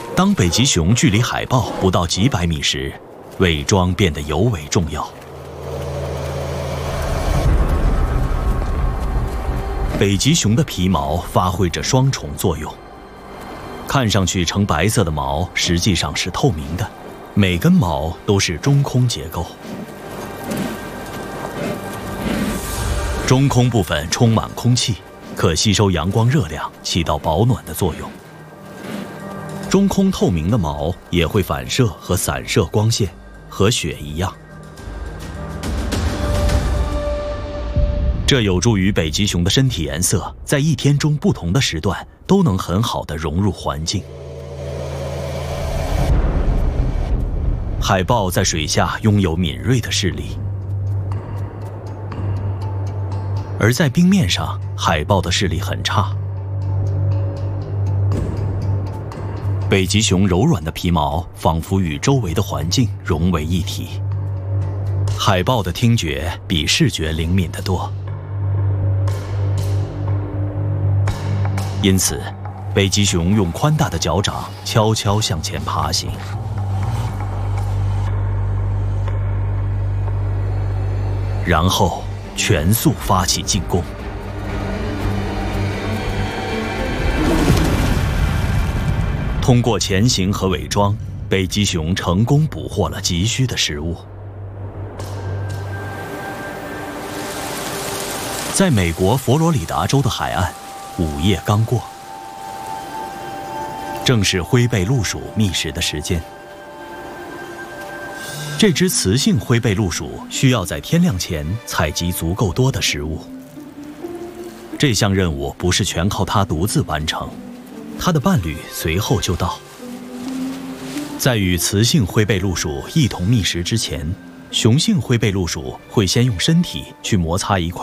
当北极熊距离海豹不到几百米时，伪装变得尤为重要。北极熊的皮毛发挥着双重作用，看上去呈白色的毛实际上是透明的，每根毛都是中空结构。中空部分充满空气，可吸收阳光热量，起到保暖的作用。中空透明的毛也会反射和散射光线，和雪一样。这有助于北极熊的身体颜色在一天中不同的时段都能很好地融入环境。海豹在水下拥有敏锐的视力，而在冰面上，海豹的视力很差。北极熊柔软的皮毛仿佛与周围的环境融为一体。海豹的听觉比视觉灵敏得多，因此，北极熊用宽大的脚掌悄悄向前爬行。然后全速发起进攻。通过潜行和伪装，北极熊成功捕获了急需的食物。在美国佛罗里达州的海岸，午夜刚过，正是灰背鹭黍觅食的时间。这只雌性灰背鹭黍需要在天亮前采集足够多的食物。这项任务不是全靠它独自完成，它的伴侣随后就到。在与雌性灰背鹭黍一同觅食之前，雄性灰背鹭黍会先用身体去摩擦一块